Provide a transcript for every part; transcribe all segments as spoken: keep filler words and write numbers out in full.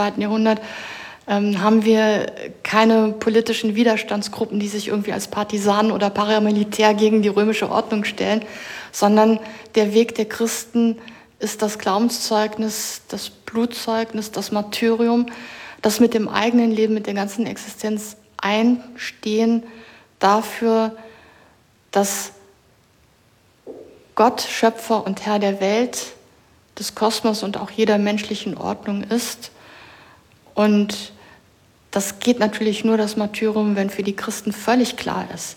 zweiten Jahrhundert, ähm, haben wir keine politischen Widerstandsgruppen, die sich irgendwie als Partisanen oder Paramilitär gegen die römische Ordnung stellen, sondern der Weg der Christen ist das Glaubenszeugnis, das Blutzeugnis, das Martyrium, das mit dem eigenen Leben, mit der ganzen Existenz einstehen dafür, dass Gott, Schöpfer und Herr der Welt, des Kosmos und auch jeder menschlichen Ordnung ist. Und das geht natürlich nur, das Martyrium, wenn für die Christen völlig klar ist,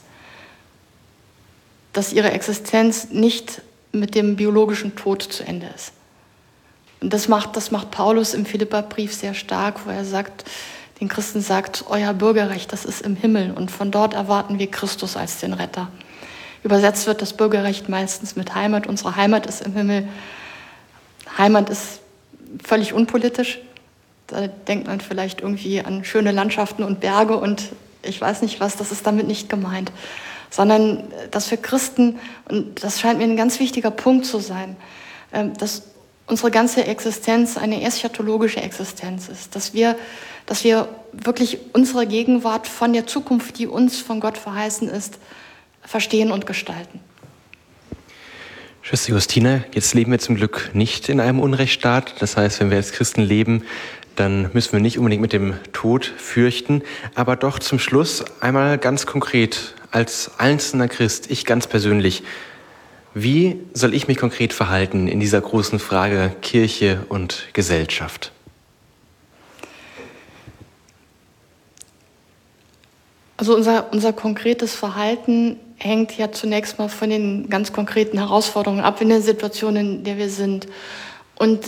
dass ihre Existenz nicht mit dem biologischen Tod zu Ende ist. Und das macht, das macht Paulus im Philipperbrief sehr stark, wo er sagt, den Christen sagt, euer Bürgerrecht, das ist im Himmel und von dort erwarten wir Christus als den Retter. Übersetzt wird das Bürgerrecht meistens mit Heimat. Unsere Heimat ist im Himmel. Heimat ist völlig unpolitisch. Da denkt man vielleicht irgendwie an schöne Landschaften und Berge und ich weiß nicht was, das ist damit nicht gemeint. Sondern dass für Christen, und das scheint mir ein ganz wichtiger Punkt zu sein, dass unsere ganze Existenz eine eschatologische Existenz ist. Dass wir, dass wir wirklich unsere Gegenwart von der Zukunft, die uns von Gott verheißen ist, verstehen und gestalten. Schwester Justina, jetzt leben wir zum Glück nicht in einem Unrechtsstaat. Das heißt, wenn wir als Christen leben, dann müssen wir nicht unbedingt mit dem Tod fürchten. Aber doch zum Schluss einmal ganz konkret, als einzelner Christ, ich ganz persönlich, wie soll ich mich konkret verhalten in dieser großen Frage Kirche und Gesellschaft? Also unser, unser konkretes Verhalten hängt ja zunächst mal von den ganz konkreten Herausforderungen ab in der Situation, in der wir sind. Und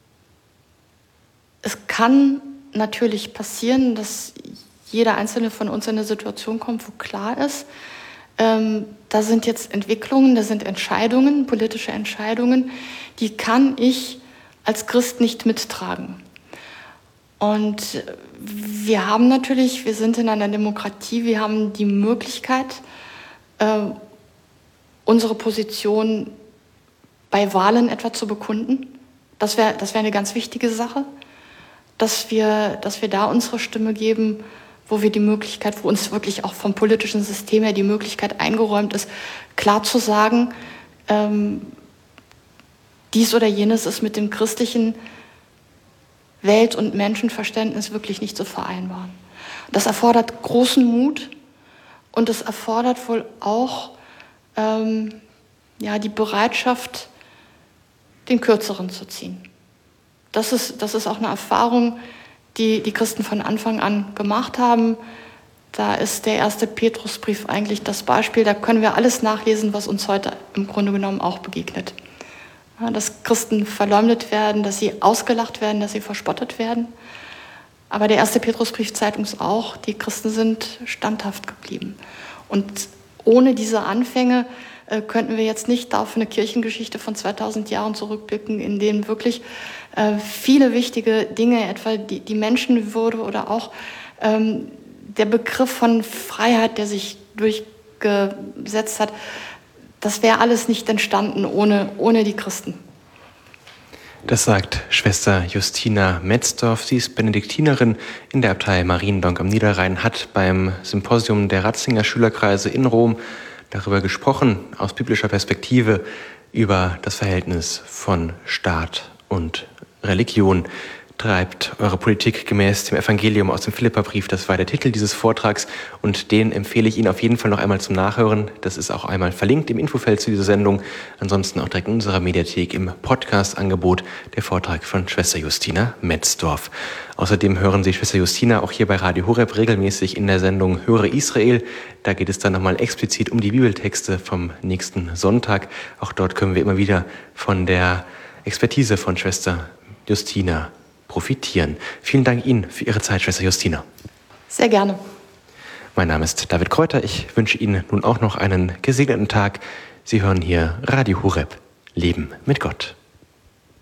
es kann natürlich passieren, dass jeder Einzelne von uns in eine Situation kommt, wo klar ist, ähm, da sind jetzt Entwicklungen, da sind Entscheidungen, politische Entscheidungen, die kann ich als Christ nicht mittragen. Und wir haben natürlich, wir sind in einer Demokratie, wir haben die Möglichkeit, äh, unsere Position bei Wahlen etwa zu bekunden. Das wäre das wäre eine ganz wichtige Sache, dass wir, dass wir da unsere Stimme geben, wo wir die Möglichkeit, wo uns wirklich auch vom politischen System her die Möglichkeit eingeräumt ist, klar zu sagen, ähm, dies oder jenes ist mit dem christlichen Welt- und Menschenverständnis wirklich nicht zu vereinbaren. Das erfordert großen Mut und es erfordert wohl auch ähm, ja, die Bereitschaft, den Kürzeren zu ziehen. Das ist, das ist auch eine Erfahrung, die die Christen von Anfang an gemacht haben. Da ist der erste Petrusbrief eigentlich das Beispiel. Da können wir alles nachlesen, was uns heute im Grunde genommen auch begegnet. Ja, dass Christen verleumdet werden, dass sie ausgelacht werden, dass sie verspottet werden. Aber der erste Petrusbrief zeigt uns auch, die Christen sind standhaft geblieben. Und ohne diese Anfänge äh, könnten wir jetzt nicht auf eine Kirchengeschichte von zweitausend Jahren zurückblicken, in denen wirklich äh, viele wichtige Dinge, etwa die, die Menschenwürde oder auch ähm, der Begriff von Freiheit, der sich durchgesetzt hat, das wäre alles nicht entstanden ohne, ohne die Christen. Das sagt Schwester Justina Metzdorf. Sie ist Benediktinerin in der Abtei Mariendonk am Niederrhein, hat beim Symposium der Ratzinger Schülerkreise in Rom darüber gesprochen, aus biblischer Perspektive, über das Verhältnis von Staat und Religion. Treibt eure Politik gemäß dem Evangelium aus dem Philipperbrief. Das war der Titel dieses Vortrags und den empfehle ich Ihnen auf jeden Fall noch einmal zum Nachhören. Das ist auch einmal verlinkt im Infofeld zu dieser Sendung. Ansonsten auch direkt in unserer Mediathek im Podcast-Angebot der Vortrag von Schwester Justina Metzdorf. Außerdem hören Sie Schwester Justina auch hier bei Radio Horeb regelmäßig in der Sendung Höre Israel. Da geht es dann nochmal explizit um die Bibeltexte vom nächsten Sonntag. Auch dort können wir immer wieder von der Expertise von Schwester Justina profitieren. Vielen Dank Ihnen für Ihre Zeit, Schwester Justina. Sehr gerne. Mein Name ist David Kräuter. Ich wünsche Ihnen nun auch noch einen gesegneten Tag. Sie hören hier Radio Horeb. Leben mit Gott.